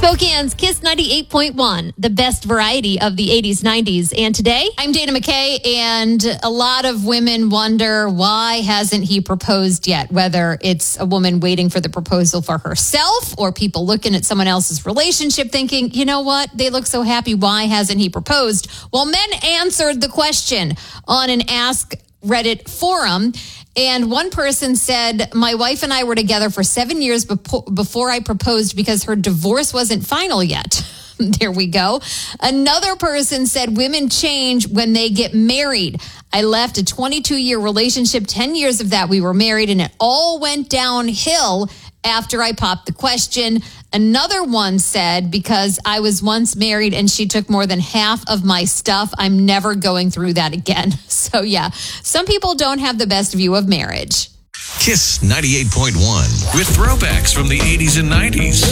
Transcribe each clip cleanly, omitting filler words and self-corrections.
Spokane's Kiss 98.1, the best variety of the 80s, 90s. And today, I'm Dana McKay, and a lot of women wonder, why hasn't he proposed yet? Whether it's a woman waiting for the proposal for herself or people looking at someone else's relationship thinking, you know what, they look so happy, why hasn't he proposed? Well, men answered the question on an Ask Reddit forum. And one person said, my wife and I were together for 7 years before I proposed because her divorce wasn't final yet. There we go. Another person said, women change when they get married. I left a 22-year relationship, 10 years of that we were married, and it all went downhill after I popped the question. Another one said, because I was once married and she took more than half of my stuff, I'm never going through that again. So yeah, some people don't have the best view of marriage. Kiss 98.1 with throwbacks from the 80s and 90s.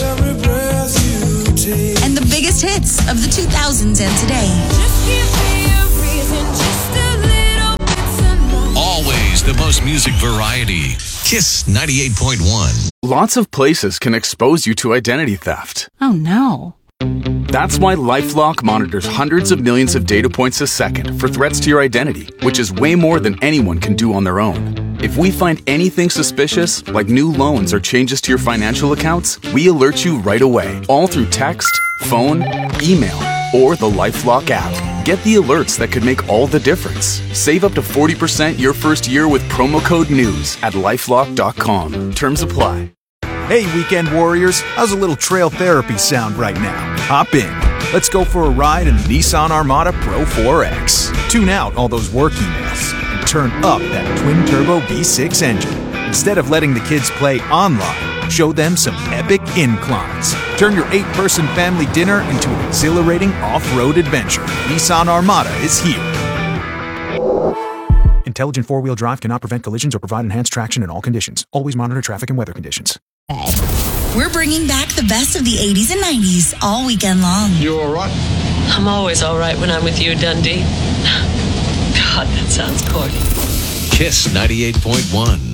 And the biggest hits of the 2000s and today. Always the most music variety. Kiss 98.1. Lots of places can expose you to identity theft. Oh no. That's why LifeLock monitors hundreds of millions of data points a second for threats to your identity, which is way more than anyone can do on their own. If we find anything suspicious, like new loans or changes to your financial accounts, we alert you right away, all through text, phone, email, or the LifeLock app. Get the alerts that could make all the difference. Save up to 40% your first year with promo code NEWS at LifeLock.com. Terms apply. Hey, weekend warriors, how's a little trail therapy sound right now? Hop in. Let's go for a ride in the Nissan Armada Pro 4X. Tune out all those work emails and turn up that twin-turbo V6 engine. Instead of letting the kids play online, show them some epic inclines. Turn your 8-person family dinner into an exhilarating off-road adventure. Nissan Armada is here. Intelligent four-wheel drive cannot prevent collisions or provide enhanced traction in all conditions. Always monitor traffic and weather conditions. We're bringing back the best of the 80s and 90s all weekend long. You all right? I'm always all right when I'm with you, Dundee. God, that sounds corny. Kiss 98.1.